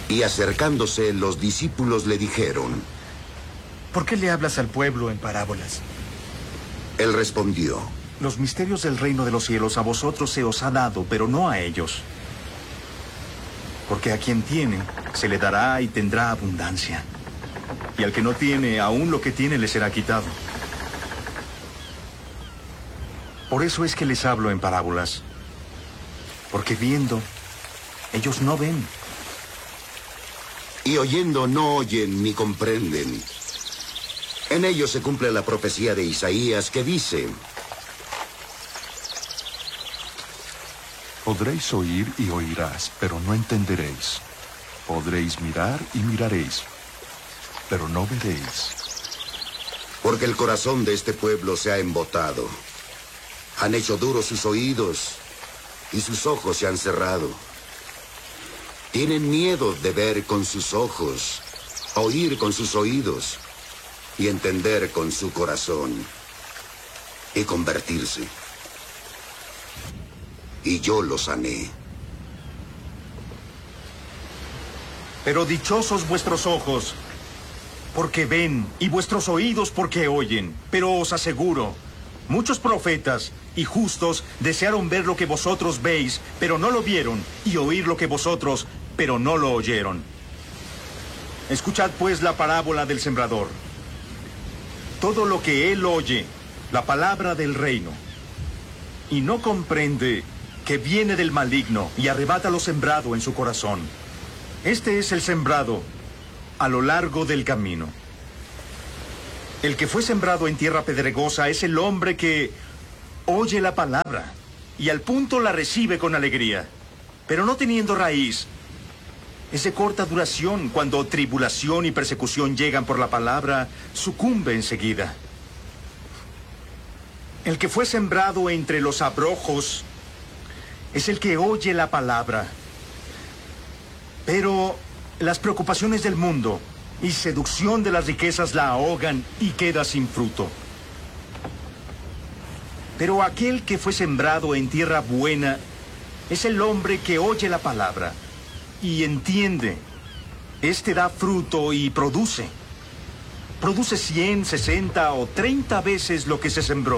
Y acercándose, los discípulos le dijeron: ¿Por qué le hablas al pueblo en parábolas? Él respondió: Los misterios del reino de los cielos a vosotros se os ha dado, pero no a ellos. Porque a quien tiene, se le dará y tendrá abundancia. Y al que no tiene, aún lo que tiene le será quitado. Por eso es que les hablo en parábolas. Porque viendo, ellos no ven. Y oyendo no oyen ni comprenden. En ellos se cumple la profecía de Isaías que dice: Podréis oír y oirás, pero no entenderéis. Podréis mirar y miraréis, pero no veréis. Porque el corazón de este pueblo se ha embotado. Han hecho duros sus oídos y sus ojos se han cerrado. Tienen miedo de ver con sus ojos, oír con sus oídos y entender con su corazón y convertirse. Y yo los sané. Pero dichosos vuestros ojos, porque ven, y vuestros oídos porque oyen. Pero os aseguro, muchos profetas y justos desearon ver lo que vosotros veis, pero no lo vieron, y oír lo que vosotros, pero no lo oyeron. Escuchad pues la parábola del sembrador. Todo lo que él oye, la palabra del reino, y no comprende que viene del maligno y arrebata lo sembrado en su corazón. Este es el sembrado a lo largo del camino. El que fue sembrado en tierra pedregosa es el hombre que oye la palabra y al punto la recibe con alegría, pero no teniendo raíz. Es de corta duración. Cuando tribulación y persecución llegan por la palabra, sucumbe enseguida. El que fue sembrado entre los abrojos es el que oye la palabra, pero las preocupaciones del mundo y seducción de las riquezas la ahogan y queda sin fruto. Pero aquel que fue sembrado en tierra buena es el hombre que oye la palabra y entiende. Este da fruto y produce. Produce 100, 60 o 30 veces lo que se sembró.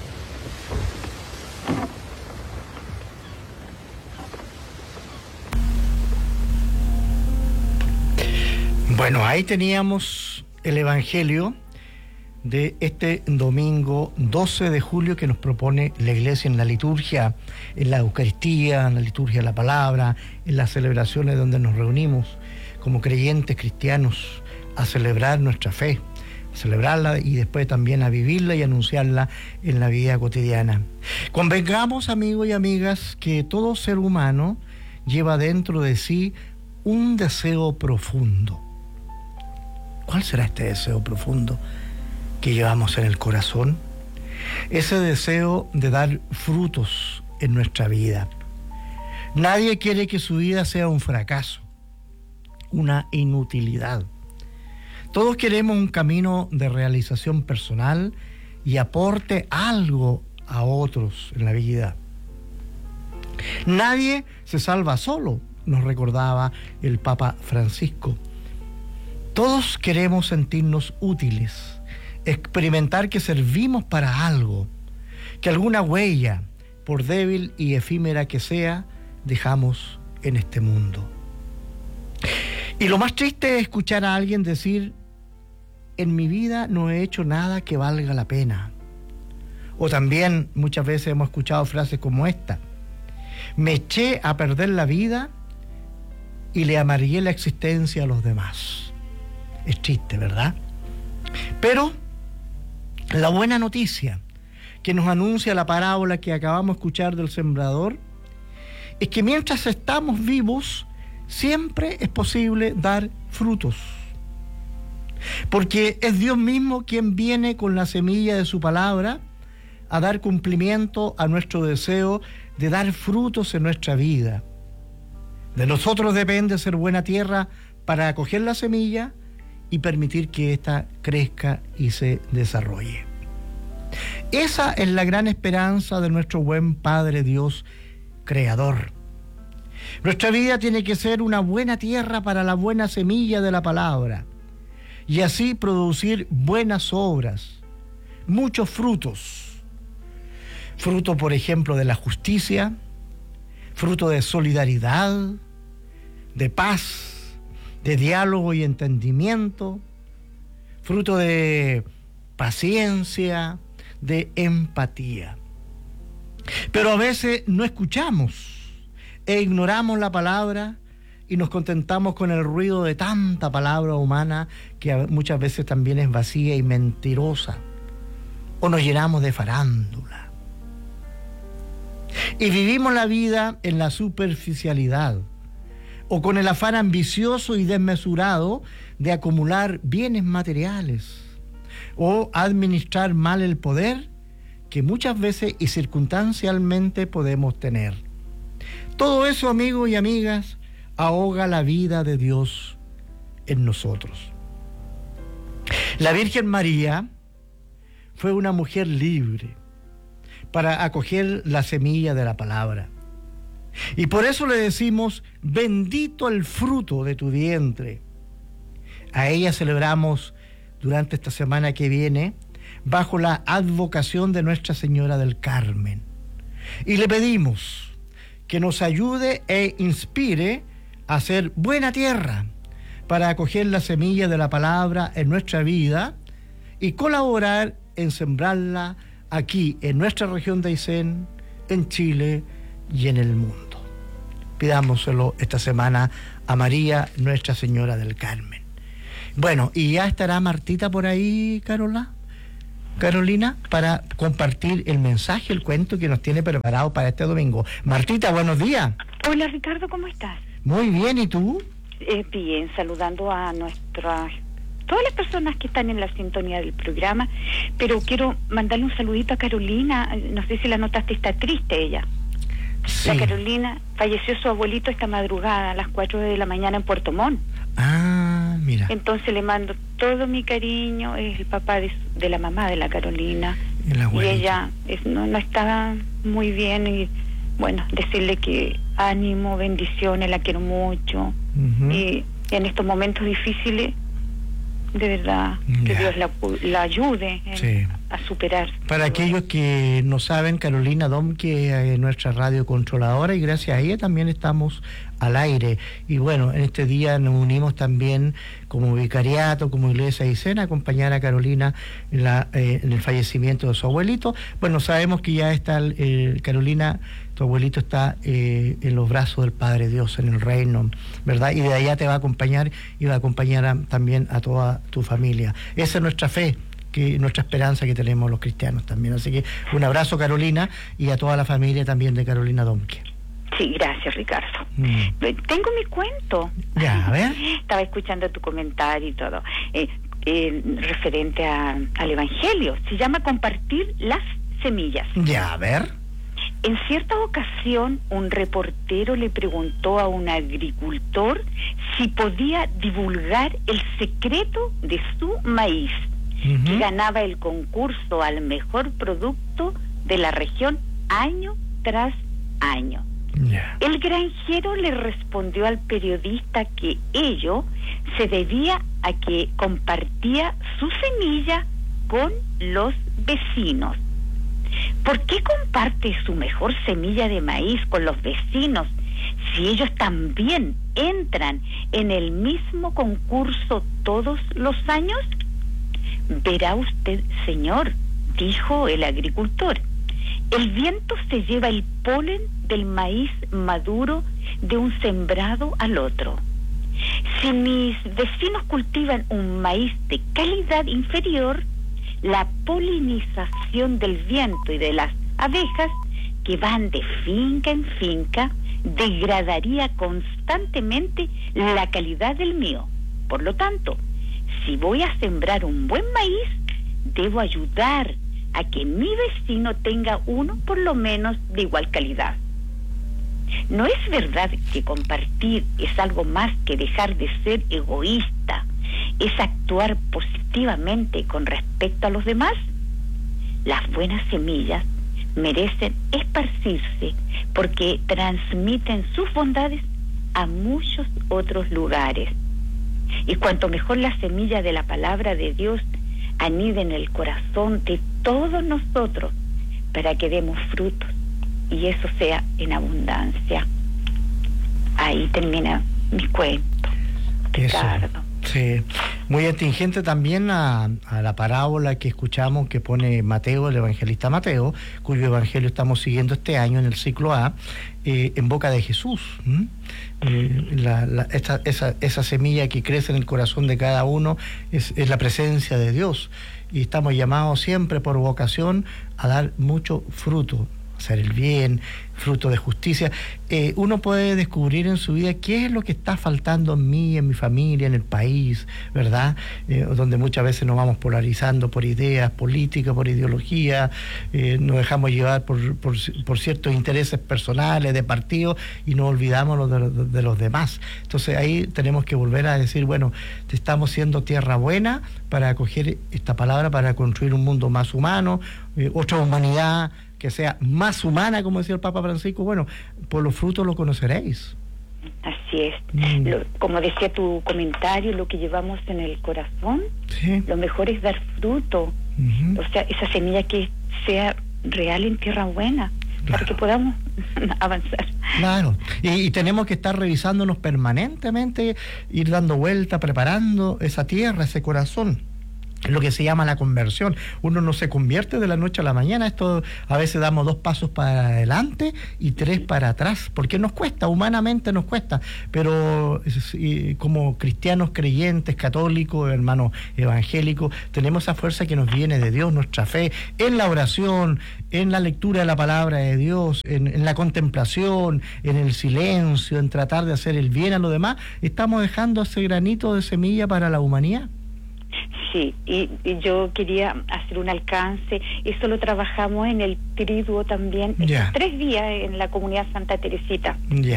Bueno, ahí teníamos el Evangelio de este domingo 12 de julio que nos propone la Iglesia en la liturgia, en la Eucaristía, en la liturgia de la palabra, en las celebraciones donde nos reunimos como creyentes cristianos a celebrar nuestra fe, a celebrarla y después también a vivirla y anunciarla en la vida cotidiana. Convengamos, amigos y amigas, que todo ser humano lleva dentro de sí un deseo profundo. ¿Cuál será este deseo profundo que llevamos en el corazón? Ese deseo de dar frutos en nuestra vida. Nadie quiere que su vida sea un fracaso, una inutilidad. Todos queremos un camino de realización personal y aporte algo a otros en la vida. Nadie se salva solo, nos recordaba el Papa Francisco. Todos queremos sentirnos útiles, experimentar que servimos para algo, que alguna huella, por débil y efímera que sea, dejamos en este mundo. Y lo más triste es escuchar a alguien decir: en mi vida no he hecho nada que valga la pena. O también muchas veces hemos escuchado frases como esta: me eché a perder la vida y le amargué la existencia a los demás. Es triste, ¿verdad? Pero la buena noticia que nos anuncia la parábola que acabamos de escuchar del sembrador es que mientras estamos vivos siempre es posible dar frutos, porque es Dios mismo quien viene con la semilla de su palabra a dar cumplimiento a nuestro deseo de dar frutos en nuestra vida. De nosotros depende ser buena tierra para acoger la semilla y permitir que ésta crezca y se desarrolle. Esa es la gran esperanza de nuestro buen Padre Dios Creador. Nuestra vida tiene que ser una buena tierra para la buena semilla de la palabra y así producir buenas obras, muchos frutos. Fruto, por ejemplo, de la justicia, fruto de solidaridad, de paz, de diálogo y entendimiento, fruto de paciencia, de empatía. Pero a veces no escuchamos e ignoramos la palabra y nos contentamos con el ruido de tanta palabra humana que muchas veces también es vacía y mentirosa, o nos llenamos de farándula. Y vivimos la vida en la superficialidad o con el afán ambicioso y desmesurado de acumular bienes materiales o administrar mal el poder que muchas veces y circunstancialmente podemos tener. Todo eso, amigos y amigas, ahoga la vida de Dios en nosotros. La Virgen María fue una mujer libre para acoger la semilla de la palabra. Y por eso le decimos, bendito el fruto de tu vientre. A ella celebramos durante esta semana que viene, bajo la advocación de Nuestra Señora del Carmen. Y le pedimos que nos ayude e inspire a ser buena tierra para acoger la semilla de la palabra en nuestra vida y colaborar en sembrarla aquí en nuestra región de Aysén, en Chile y en el mundo. Pidámoselo esta semana a María, Nuestra Señora del Carmen. Bueno, y ya estará Martita por ahí, Carolina, para compartir el mensaje, el cuento que nos tiene preparado para este domingo. Martita, buenos días. Hola Ricardo, ¿cómo estás? Muy bien, ¿y tú? Bien, saludando a todas las personas que están en la sintonía del programa, pero quiero mandarle un saludito a Carolina. No sé si la notaste, está triste ella. Sí. La Carolina, falleció su abuelito esta madrugada a las 4 de la mañana en Puerto Montt. Ah, mira. Entonces le mando todo mi cariño, es el papá de la mamá de la Carolina. Y ella no estaba muy bien y bueno, decirle que ánimo, bendiciones, la quiero mucho. Y en estos momentos difíciles, de verdad, que Dios la ayude a superar. Para aquellos que no saben, Carolina Domke es nuestra radio controladora y gracias a ella también estamos al aire. Y bueno, en este día nos unimos también como vicariato, como Iglesia Aysén, a acompañar a Carolina en el fallecimiento de su abuelito. Bueno, sabemos que ya está Carolina, tu abuelito está en los brazos del Padre Dios, en el reino, ¿verdad? Y de allá te va a acompañar y va a acompañar también a toda tu familia. Esa es nuestra fe, nuestra esperanza que tenemos los cristianos también. Así que un abrazo, Carolina, y a toda la familia también de Carolina Domke. Sí, gracias, Ricardo. Tengo mi cuento. Ya, a ver. Estaba escuchando tu comentario y todo. Referente al Evangelio. Se llama Compartir las semillas. Ya, a ver. En cierta ocasión, un reportero le preguntó a un agricultor si podía divulgar el secreto de su maíz, que ganaba el concurso al mejor producto de la región año tras año. Yeah. El granjero le respondió al periodista que ello se debía a que compartía su semilla con los vecinos. ¿Por qué comparte su mejor semilla de maíz con los vecinos si ellos también entran en el mismo concurso todos los años? Verá usted, señor, dijo el agricultor, el viento se lleva el polen del maíz maduro de un sembrado al otro. Si mis vecinos cultivan un maíz de calidad inferior, la polinización del viento y de las abejas que van de finca en finca degradaría constantemente la calidad del mío. Por lo tanto, si voy a sembrar un buen maíz, debo ayudar a que mi vecino tenga uno por lo menos de igual calidad. ¿No es verdad que compartir es algo más que dejar de ser egoísta? ¿Es actuar positivamente con respecto a los demás? Las buenas semillas merecen esparcirse porque transmiten sus bondades a muchos otros lugares. Y cuanto mejor la semilla de la palabra de Dios anide en el corazón de todos nosotros para que demos frutos y eso sea en abundancia. Ahí termina mi cuento, Ricardo. Sí, muy atingente también a la parábola que escuchamos que pone Mateo, el evangelista Mateo, cuyo evangelio estamos siguiendo este año en el ciclo A, en boca de Jesús. Esa semilla que crece en el corazón de cada uno es la presencia de Dios, y estamos llamados siempre por vocación a dar mucho fruto, hacer el bien, fruto de justicia. Uno puede descubrir en su vida qué es lo que está faltando en mí, en mi familia, en el país, ¿verdad? Donde muchas veces nos vamos polarizando por ideas políticas, por ideología, nos dejamos llevar por ciertos intereses personales, de partido, y nos olvidamos de los demás. Entonces ahí tenemos que volver a decir, bueno, estamos siendo tierra buena para acoger esta palabra, para construir un mundo más humano, otra humanidad que sea más humana, como decía el Papa Francisco. Bueno, por los frutos lo conoceréis. Así es. Como decía tu comentario, lo que llevamos en el corazón, sí, lo mejor es dar fruto. O sea, esa semilla que sea real en tierra buena, claro, para que podamos avanzar. Claro, y tenemos que estar revisándonos permanentemente, ir dando vuelta, preparando esa tierra, ese corazón. Lo que se llama la conversión. Uno no se convierte de la noche a la mañana. Esto a veces damos 2 pasos para adelante y 3 para atrás, porque nos cuesta, humanamente nos cuesta, pero como cristianos creyentes, católicos, hermanos evangélicos, tenemos esa fuerza que nos viene de Dios, nuestra fe en la oración, en la lectura de la palabra de Dios, en la contemplación, en el silencio, en tratar de hacer el bien a los demás. Estamos dejando ese granito de semilla para la humanidad. Sí, y yo quería hacer un alcance. Eso lo trabajamos en el triduo también, estos 3 días en la comunidad Santa Teresita.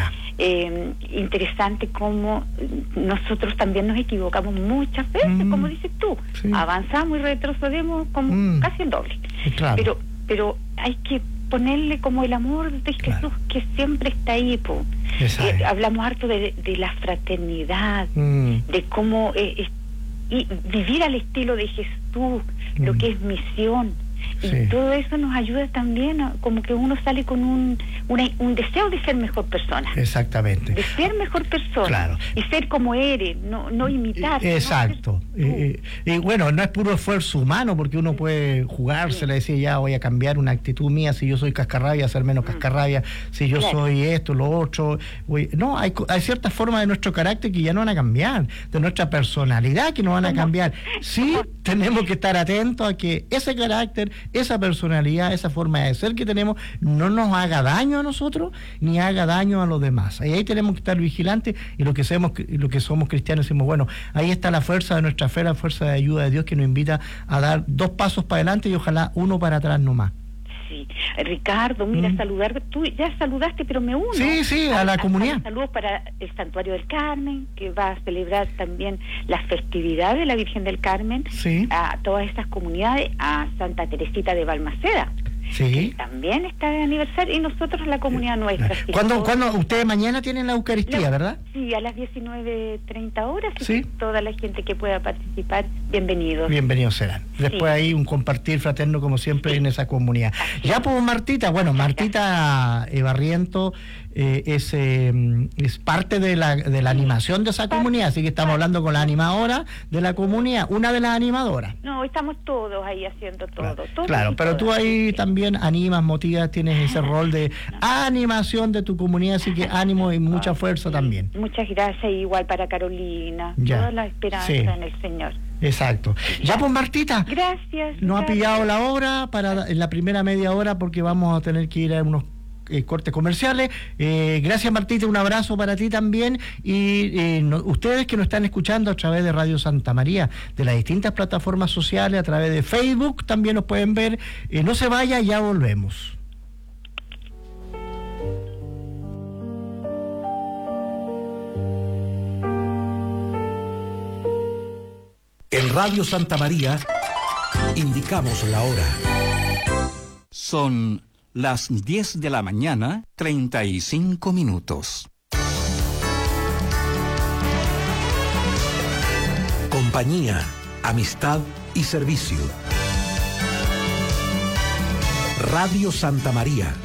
Interesante cómo nosotros también nos equivocamos muchas veces, como dices tú. Sí. Avanzamos y retrocedemos como casi el doble. Claro. Pero hay que ponerle como el amor de Jesús, que siempre está ahí. Hablamos harto de la fraternidad, de cómo... y vivir al estilo de Jesús, lo que es misión, y todo eso nos ayuda también como que uno sale con un deseo de ser mejor persona. Exactamente. De ser mejor persona. Claro. Y ser como eres, no imitar. Exacto. Y bueno, no es puro esfuerzo humano, porque uno puede jugársela y decir, ya voy a cambiar una actitud mía, si yo soy cascarrabia, ser menos cascarrabia, si yo soy esto, lo otro. No, hay ciertas formas de nuestro carácter que ya no van a cambiar, de nuestra personalidad que no van a cambiar. Sí, tenemos que estar atentos a que ese carácter, esa personalidad, esa forma de ser que tenemos, no nos haga daño a nosotros, ni haga daño a los demás. Y ahí tenemos que estar vigilantes, y lo que somos cristianos decimos, bueno, ahí está la fuerza de nuestra fe, la fuerza de ayuda de Dios, que nos invita a dar 2 pasos para adelante y ojalá 1 para atrás nomás. Sí, Ricardo, mira, saludar, tú ya saludaste, pero me uno. Sí, a la comunidad. Saludos para el Santuario del Carmen, que va a celebrar también la festividad de la Virgen del Carmen, a todas estas comunidades, a Santa Teresita de Balmaceda, que también está de aniversario, y nosotros la comunidad nuestra. ¿Cuándo ustedes mañana tienen la Eucaristía, verdad? Sí, a las 19:30 horas. Sí. Toda la gente que pueda participar, bienvenidos. Bienvenidos serán. Después ahí un compartir fraterno, como siempre, en esa comunidad. Ya pues, Martita, Martita Barriento es parte de la animación de esa comunidad, así que estamos hablando con la animadora de la comunidad, una de las animadoras. No, estamos todos ahí haciendo todo. Claro, pero tú ahí también animas, motivas, tienes ese rol de animación de tu comunidad, así que ánimo y mucha fuerza también. Muchas gracias, igual para Carolina, toda la esperanza en el Señor. Exacto. Ya pues, Martita. Gracias. Nos ha pillado la hora en la primera media hora, porque vamos a tener que ir a unos cortes comerciales. Gracias, Martita, un abrazo para ti también, y ustedes que nos están escuchando a través de Radio Santa María, de las distintas plataformas sociales, a través de Facebook también nos pueden ver. No se vaya, ya volvemos. En Radio Santa María indicamos la hora. Son las 10 de la mañana, 35 minutos. Compañía, amistad y servicio. Radio Santa María.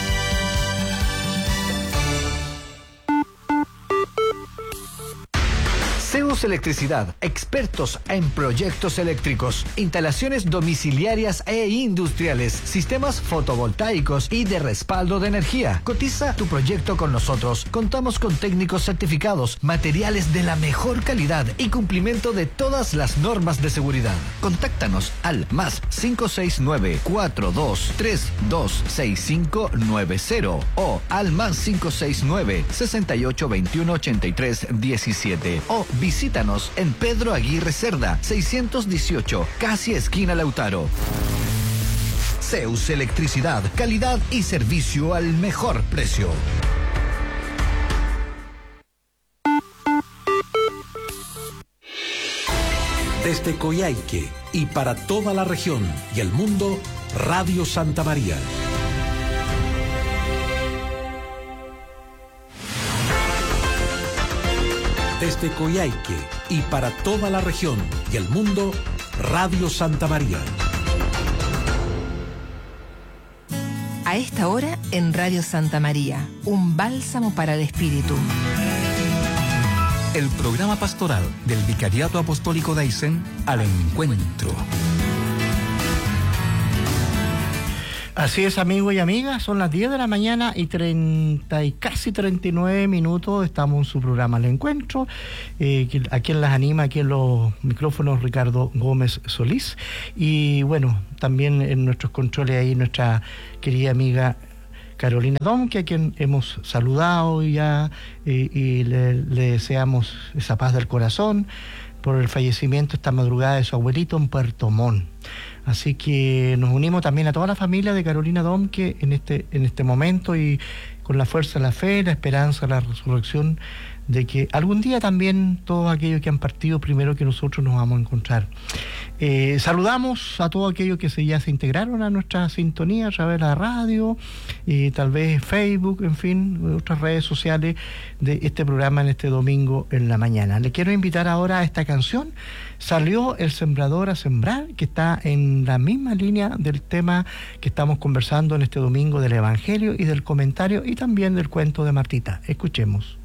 Zeus Electricidad, expertos en proyectos eléctricos, instalaciones domiciliarias e industriales, sistemas fotovoltaicos y de respaldo de energía. Cotiza tu proyecto con nosotros. Contamos con técnicos certificados, materiales de la mejor calidad y cumplimiento de todas las normas de seguridad. Contáctanos al +569 4232 6590 o al +569 6821 8317 o visítanos en Pedro Aguirre Cerda, 618, casi esquina Lautaro. Zeus Electricidad, calidad y servicio al mejor precio. Desde Coyhaique y para toda la región y el mundo, Radio Santa María. Desde Coyhaique y para toda la región y el mundo, Radio Santa María. A esta hora, en Radio Santa María, un bálsamo para el espíritu. El programa pastoral del Vicariato Apostólico de Aysén al encuentro. Así es, amigos y amigas, son las 10 de la mañana y casi 39 minutos. Estamos en su programa El Encuentro. A quien las anima, aquí en los micrófonos, Ricardo Gómez Solís. Y bueno, también en nuestros controles ahí nuestra querida amiga Carolina Domke, a quien hemos saludado ya y le deseamos esa paz del corazón por el fallecimiento esta madrugada de su abuelito en Puerto Montt. Así que nos unimos también a toda la familia de Carolina Domke en este momento, y con la fuerza de la fe, la esperanza, la resurrección, de que algún día también todos aquellos que han partido, primero que nosotros, nos vamos a encontrar. Saludamos a todos aquellos que ya se integraron a nuestra sintonía a través de la radio, tal vez Facebook, en fin, otras redes sociales de este programa en este domingo en la mañana. Le quiero invitar ahora a esta canción, Salió el Sembrador a Sembrar, que está en la misma línea del tema que estamos conversando en este domingo del Evangelio y del comentario y también del cuento de Martita. Escuchemos.